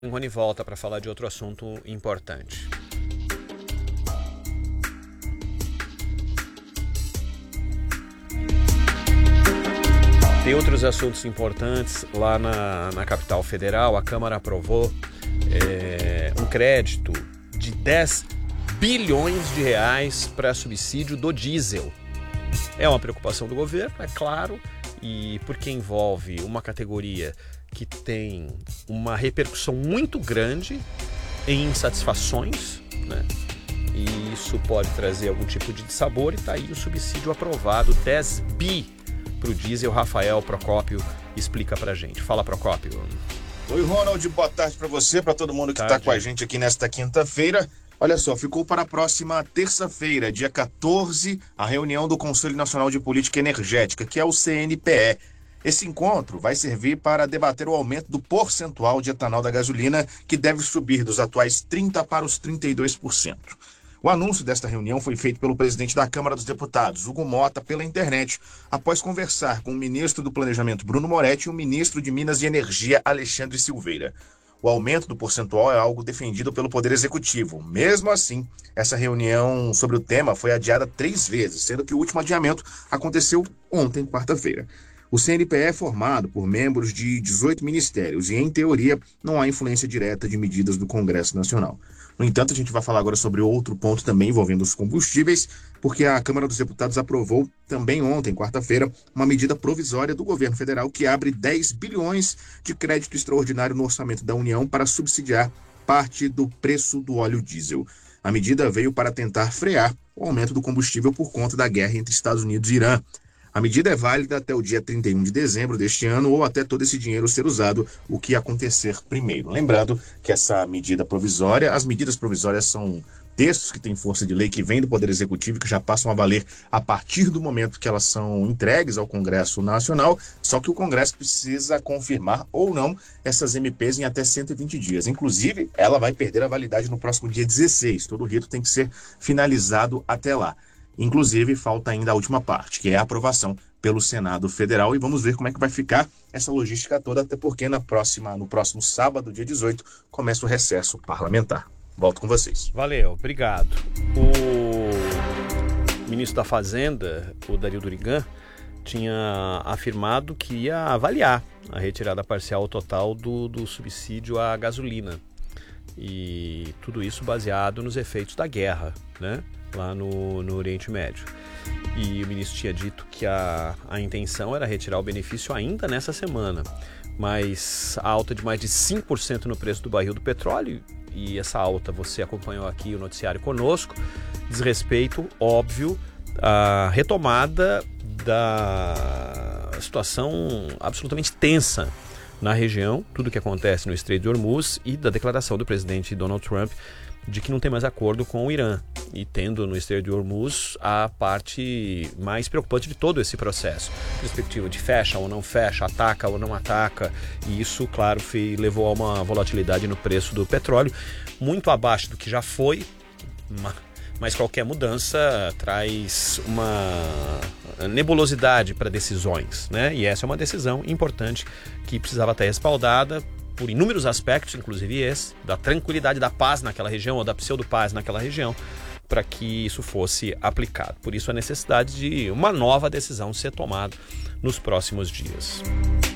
O Rony volta para falar de outro assunto importante. Tem outros assuntos importantes lá na capital federal. A Câmara aprovou um crédito de 10 bilhões de reais para subsídio do diesel. É uma preocupação do governo, é claro, e porque envolve uma categoria que tem uma repercussão muito grande em insatisfações, né? E isso pode trazer algum tipo de dissabor, e está aí o subsídio aprovado, 10 bi para o diesel. Rafael Procópio explica para a gente. Fala, Procópio. Oi, Ronald, boa tarde para você, para todo mundo que está com a gente aqui nesta quinta-feira. Olha só, ficou para a próxima terça-feira, dia 14, a reunião do Conselho Nacional de Política Energética, que é o CNPE. Esse encontro vai servir para debater o aumento do percentual de etanol da gasolina, que deve subir dos atuais 30% para os 32%. O anúncio desta reunião foi feito pelo presidente da Câmara dos Deputados, Hugo Mota, pela internet, após conversar com o ministro do Planejamento, Bruno Moretti, e o ministro de Minas e Energia, Alexandre Silveira. O aumento do percentual é algo defendido pelo Poder Executivo. Mesmo assim, essa reunião sobre o tema foi adiada 3 vezes, sendo que o último adiamento aconteceu ontem, quarta-feira. O CNPE é formado por membros de 18 ministérios e, em teoria, não há influência direta de medidas do Congresso Nacional. No entanto, a gente vai falar agora sobre outro ponto também envolvendo os combustíveis, porque a Câmara dos Deputados aprovou também ontem, quarta-feira, uma medida provisória do governo federal que abre 10 bilhões de crédito extraordinário no orçamento da União para subsidiar parte do preço do óleo diesel. A medida veio para tentar frear o aumento do combustível por conta da guerra entre Estados Unidos e Irã. A medida é válida até o dia 31 de dezembro deste ano ou até todo esse dinheiro ser usado, o que acontecer primeiro. Lembrando que essa medida provisória, as medidas provisórias são textos que têm força de lei, que vêm do Poder Executivo, que já passam a valer a partir do momento que elas são entregues ao Congresso Nacional, só que o Congresso precisa confirmar ou não essas MPs em até 120 dias. Inclusive, ela vai perder a validade no próximo dia 16. Todo o rito tem que ser finalizado até lá. Inclusive, falta ainda a última parte, que é a aprovação pelo Senado Federal, e vamos ver como é que vai ficar essa logística toda, até porque no próximo sábado, dia 18, começa o recesso parlamentar. Volto com vocês. Valeu, obrigado. O ministro da Fazenda, o Dario Durigan, tinha afirmado que ia avaliar a retirada parcial total do subsídio à gasolina. E tudo isso baseado nos efeitos da guerra, né? Lá no Oriente Médio. E o ministro tinha dito que a intenção era retirar o benefício ainda nessa semana, mas a alta de mais de 5% no preço do barril do petróleo, e essa alta você acompanhou aqui o noticiário conosco, diz respeito, óbvio, à retomada da situação absolutamente tensa na região, tudo que acontece no Estreito de Hormuz, e da declaração do presidente Donald Trump de que não tem mais acordo com o Irã, e tendo no Estreito de Hormuz a parte mais preocupante de todo esse processo, perspectiva de fecha ou não fecha, ataca ou não ataca, e isso, claro, levou a uma volatilidade no preço do petróleo, muito abaixo do que já foi, mas qualquer mudança traz uma nebulosidade para decisões, né? E essa é uma decisão importante que precisava estar respaldada por inúmeros aspectos, inclusive esse, da tranquilidade, da paz naquela região, ou da pseudo-paz naquela região, para que isso fosse aplicado. Por isso a necessidade de uma nova decisão ser tomada nos próximos dias.